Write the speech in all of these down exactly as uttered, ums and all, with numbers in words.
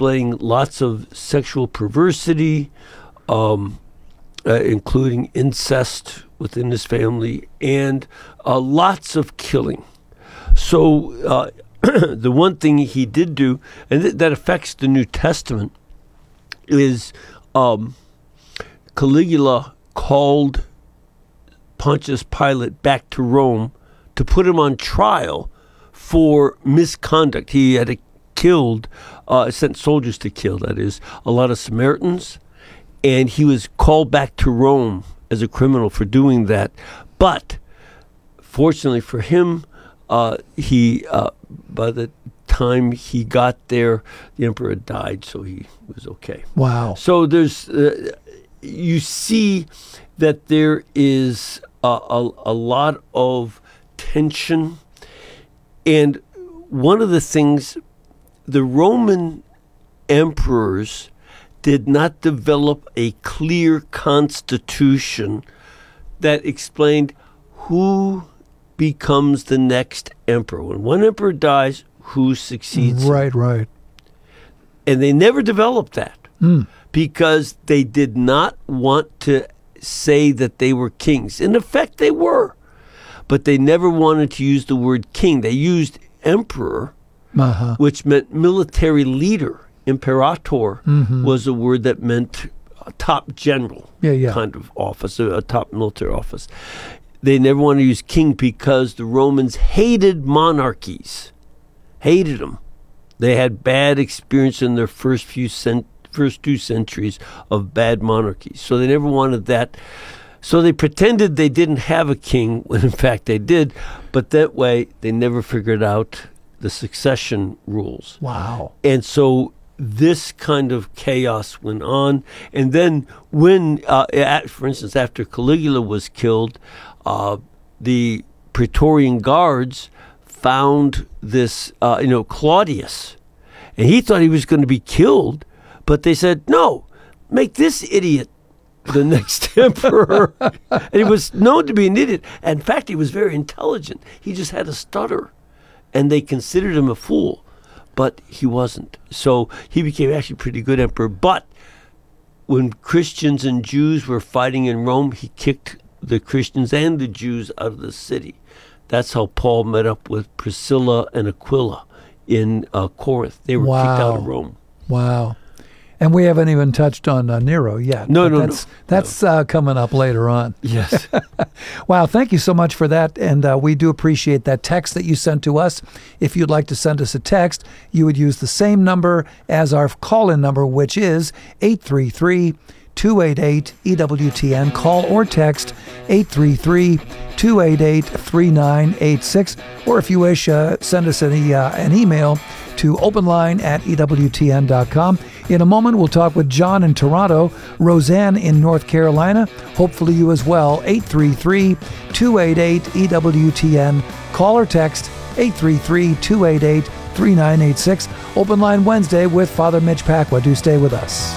displaying lots of sexual perversity, um, uh, including incest within his family, and uh, lots of killing. So uh, the one thing he did do, and th- that affects the New Testament, is um, Caligula called Pontius Pilate back to Rome to put him on trial for misconduct. He had killed, uh, sent soldiers to kill, that is, a lot of Samaritans, and he was called back to Rome as a criminal for doing that. But fortunately for him, uh, he uh, by the time he got there, the emperor had died, so he was okay. Wow. So there's, uh, you see that there is a, a, a lot of tension. And one of the things, the Roman emperors did not develop a clear constitution that explained who becomes the next emperor. When one emperor dies, who succeeds? Right, right. And they never developed that Mm. because they did not want to say that they were kings. In effect, they were. But they never wanted to use the word king. They used emperor, Uh-huh. which meant military leader. Imperator Mhm. was a word that meant a top general Yeah, yeah. kind of office, a, a top military office. They never wanted to use king because the Romans hated monarchies, hated them. They had bad experience in their first few cent- first two centuries of bad monarchies. So they never wanted that. So they pretended they didn't have a king when in fact they did, but that way they never figured out the succession rules. Wow. And so this kind of chaos went on. And then when, uh, at, for instance, after Caligula was killed, uh, the Praetorian Guards found this, uh, you know, Claudius. And he thought he was going to be killed, but they said, no, make this idiot the next emperor. And he was known to be an idiot. In fact, he was very intelligent. He just had a stutter. And they considered him a fool, but he wasn't. So he became actually a pretty good emperor. But when Christians and Jews were fighting in Rome, he kicked the Christians and the Jews out of the city. That's how Paul met up with Priscilla and Aquila in uh, Corinth. They were Wow. kicked out of Rome. Wow. And we haven't even touched on uh, Nero yet. No, but no, that's, no. That's uh, coming up later on. Yes. Wow, thank you so much for that. And uh, we do appreciate that text that you sent to us. If you'd like to send us a text, you would use the same number as our call-in number, which is eight three three, two eight eight, E W T N. Call or text eight three three, two eight eight, three nine eight six. Or if you wish, uh, send us an, e- uh, an email to openline at E W T N dot com. In a moment, we'll talk with John in Toronto, Roseanne in North Carolina, hopefully you as well, eight three three, two eight eight, E W T N. Call or text eight three three, two eight eight, three nine eight six. Open Line Wednesday with Father Mitch Pacwa. Do stay with us.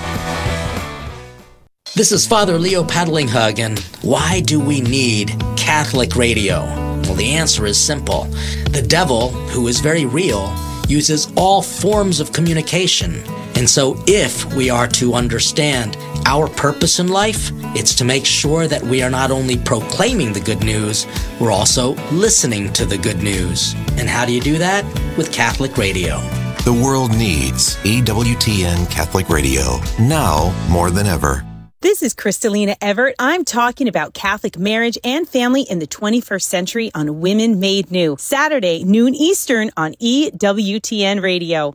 This is Father Leo Paddlinghug, and why do we need Catholic radio? Well, the answer is simple. The devil, who is very real, uses all forms of communication. And so if we are to understand our purpose in life, it's to make sure that we are not only proclaiming the good news, we're also listening to the good news. And how do you do that? With Catholic radio. The world needs E W T N Catholic Radio, now more than ever. This is Kristalina Everett. I'm talking about Catholic marriage and family in the twenty-first century on Women Made New. Saturday, noon Eastern on E W T N Radio.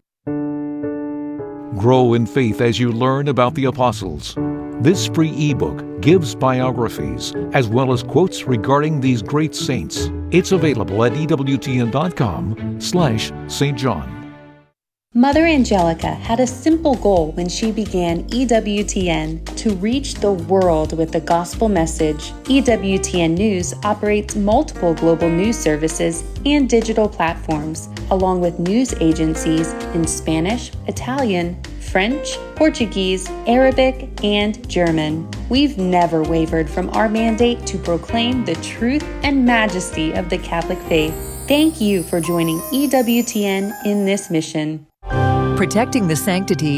Grow in faith as you learn about the apostles. This free ebook gives biographies as well as quotes regarding these great saints. It's available at E W T N dot com slash Saint John. Mother Angelica had a simple goal when she began E W T N: to reach the world with the gospel message. E W T N News operates multiple global news services and digital platforms, along with news agencies in Spanish, Italian, French, Portuguese, Arabic, and German. We've never wavered from our mandate to proclaim the truth and majesty of the Catholic faith. Thank you for joining E W T N in this mission. Protecting the sanctity